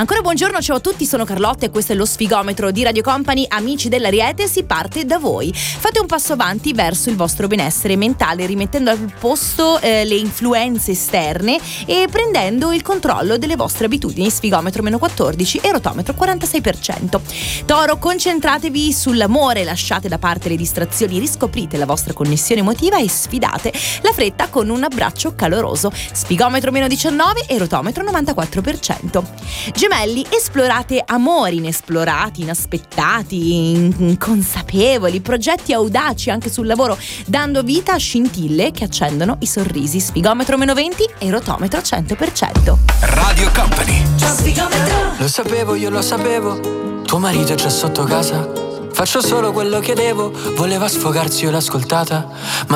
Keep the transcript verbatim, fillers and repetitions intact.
Ancora buongiorno, ciao a tutti, sono Carlotta e questo è lo sfigometro di Radio Company. Amici dell'Ariete, si parte da voi. Fate un passo avanti verso il vostro benessere mentale, rimettendo al posto eh, le influenze esterne e prendendo il controllo delle vostre abitudini. Sfigometro meno quattordici e rotometro quarantasei per cento. Toro, concentratevi sull'amore, lasciate da parte le distrazioni, riscoprite la vostra connessione emotiva e sfidate la fretta con un abbraccio caloroso. Sfigometro meno diciannove e rotometro novantaquattro per cento. Gemelli, esplorate amori inesplorati, inaspettati, inconsapevoli, progetti audaci anche sul lavoro, dando vita a scintille che accendono i sorrisi. Sfigometro meno venti e rotometro cento per cento. Radio Company. Lo sapevo, io lo sapevo, tuo marito è già sotto casa. Faccio solo quello che devo, voleva sfogarsi, io l'ho ascoltata, ma